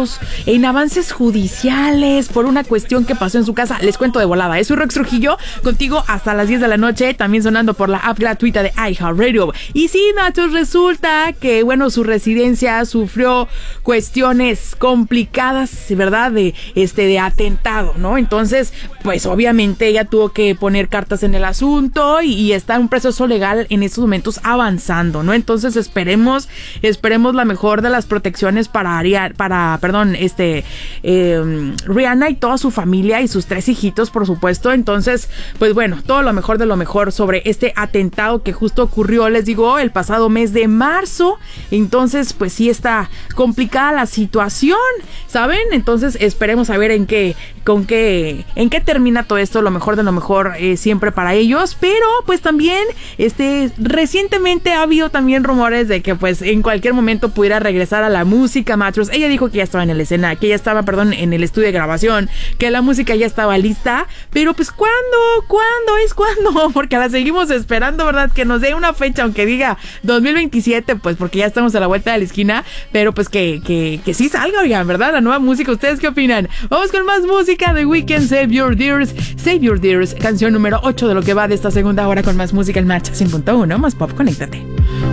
involucrados en avances judiciales por una cuestión que pasó en su casa. Les cuento de volada. Soy Rox Trujillo, contigo hasta las 10 de la noche, también sonando por la app gratuita de iHeartRadio. Y sí, Nachos, resulta que, bueno, su residencia sufrió cuestiones complicadas, ¿verdad? De atentado, ¿no? Entonces, pues obviamente ella tuvo que poner cartas en el asunto y está en un proceso legal en estos momentos avanzando, ¿no? Entonces esperemos la mejor de las protecciones para Rihanna y toda su familia y sus 3 hijitos, por supuesto. Entonces, pues bueno, todo lo mejor de lo mejor sobre este atentado que justo ocurrió, les digo, el pasado mes de marzo. Entonces, pues sí está complicada la situación, ¿saben? Entonces esperemos a ver en qué termina todo esto, lo mejor de lo mejor siempre para ellos. Pero pues también recientemente ha habido también rumores de que pues en cualquier momento pudiera regresar a la música, Matros. Ella dijo que ya estaba en en el estudio de grabación, que la música ya estaba lista, pero pues ¿cuándo? Porque la seguimos esperando, ¿verdad? Que nos dé una fecha, aunque diga 2027, pues porque ya estamos a la vuelta de la esquina, pero pues que sí salga, oigan, ¿verdad? La nueva música. ¿Ustedes qué opinan? Vamos con más música de Weeknd, Save Your Tears, canción número 8 de lo que va de esta segunda hora, con más música en Match 100.1, más pop, conéctate.